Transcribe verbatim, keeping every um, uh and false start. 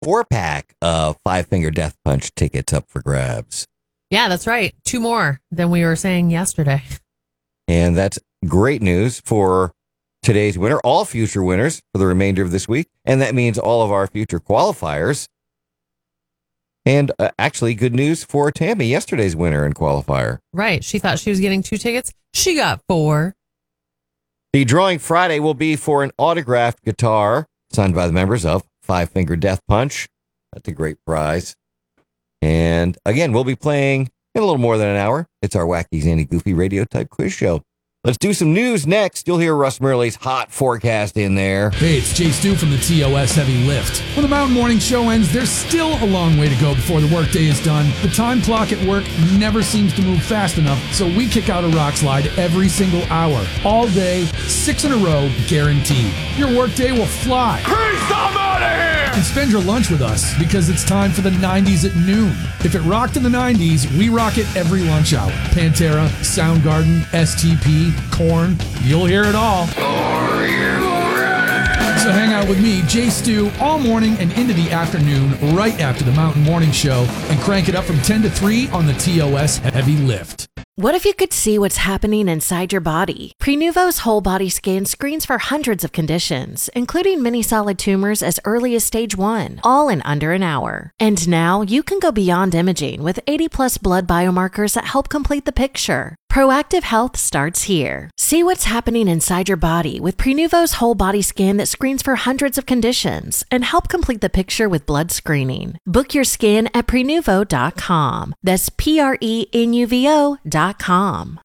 four-pack of Five Finger Death Punch tickets up for grabs. Yeah, that's right. Two more than we were saying yesterday. And that's great news for today's winner, all future winners for the remainder of this week. And that means all of our future qualifiers. And uh, actually, good news for Tammy, yesterday's winner and qualifier. Right. She thought she was getting two tickets. She got four. The drawing Friday will be for an autographed guitar signed by the members of Five Finger Death Punch. That's a great prize. And again, we'll be playing in a little more than an hour. It's our Wacky, Zany, Goofy radio type quiz show. Let's do some news next. You'll hear Russ Murley's hot forecast in there. Hey, it's Jay Stu from the T O S Heavy Lift. When the Mountain Morning Show ends, there's still a long way to go before the workday is done. The time clock at work never seems to move fast enough, so we kick out a rock slide every single hour. All day, six in a row, guaranteed. Your workday will fly. Priest, I'm out of here! And spend your lunch with us, because it's time for the nineties at noon. If it rocked in the nineties, we rock it every lunch hour. Pantera, Soundgarden, S T P, Korn, you'll hear it all. Are you ready? So hang out with me, Jay Stu, all morning and into the afternoon, right after the Mountain Morning Show, and crank it up from ten to three on the T O S Heavy Lift. What if you could see what's happening inside your body? Prenuvo's whole body scan screens for hundreds of conditions, including many solid tumors as early as stage one, all in under an hour. And now you can go beyond imaging with eighty plus blood biomarkers that help complete the picture. Proactive health starts here. See what's happening inside your body with Prenuvo's whole body scan that screens for hundreds of conditions and help complete the picture with blood screening. Book your scan at prenuvo dot com. That's P R E N U V O dot com.